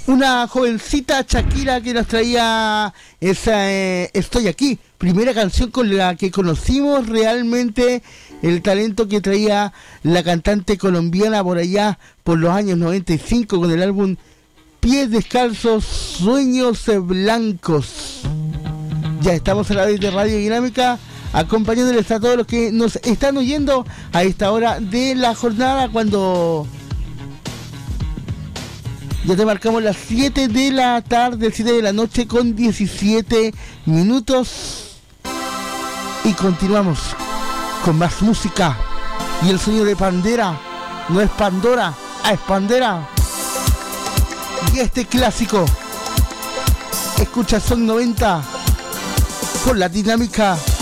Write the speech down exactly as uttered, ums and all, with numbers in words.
Una jovencita Shakira que nos traía esa eh, Estoy Aquí, primera canción con la que conocimos realmente el talento que traía la cantante colombiana por allá por los años noventa y cinco con el álbum Pies Descalzos, Sueños Blancos. Ya estamos a la vez de Radio Dinámica, acompañándoles a todos los que nos están oyendo a esta hora de la jornada, cuando ya te marcamos las siete de la tarde, siete de la noche con diecisiete minutos. Y continuamos con más música y el sonido de Pandera. No es Pandora, ah, es Pandera. Y este clásico, escucha Son noventa por la Dinámica.